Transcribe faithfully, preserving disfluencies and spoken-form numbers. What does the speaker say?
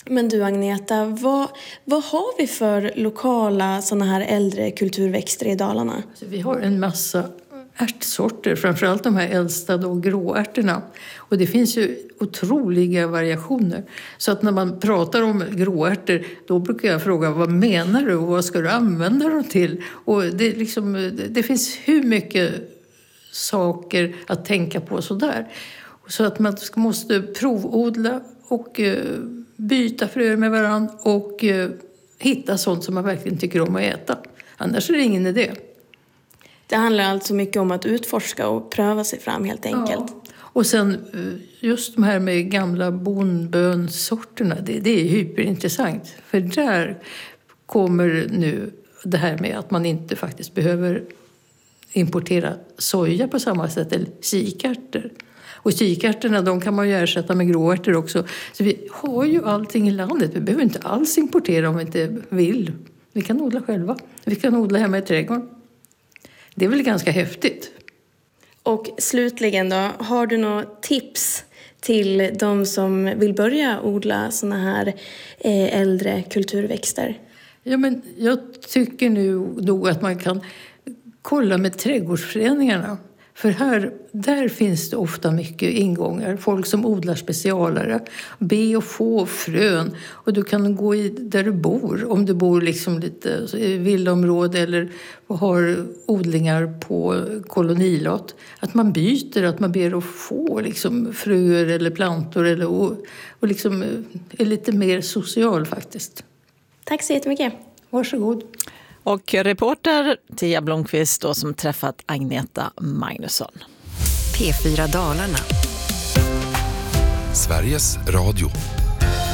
Men du Agneta, vad, vad har vi för lokala såna här äldre kulturväxter i Dalarna? Så vi har en massa ärtsorter, framförallt de här äldsta då, gråärterna. Och det finns ju otroliga variationer. Så att när man pratar om gråärter, då brukar jag fråga, vad menar du och vad ska du använda dem till? Och det, liksom, det, det finns hur mycket saker att tänka på sådär. Så att man måste provodla och eh, byta fröer med varandra och eh, hitta sånt som man verkligen tycker om att äta. Annars är det ingen idé. Det handlar alltså mycket om att utforska och pröva sig fram helt enkelt. Ja. Och sen just de här med gamla bondbönsorterna, det, det är hyperintressant. För där kommer nu det här med att man inte faktiskt behöver importera soja på samma sätt, eller kikärtor. Och kikärtorna, de kan man ju ersätta med gråärtor också. Så vi har ju allting i landet. Vi behöver inte alls importera om vi inte vill. Vi kan odla själva. Vi kan odla hemma i trädgården. Det är väl ganska häftigt. Och slutligen då, har du några tips till de som vill börja odla såna här eh, äldre kulturväxter? Ja, men jag tycker nu då att man kan kolla med trädgårdsföreningarna. För här, där finns det ofta mycket ingångar. Folk som odlar specialare. Be och få frön. Och du kan gå i där du bor. Om du bor liksom lite i villaområde eller har odlingar på kolonilott. Att man byter, att man ber att få liksom fröer eller plantor. Eller, och, och liksom är lite mer social faktiskt. Tack så jättemycket. Varsågod. Och reporter Tia Blomqvist då, som träffat Agneta Magnusson. P fyra Dalarna. Sveriges Radio.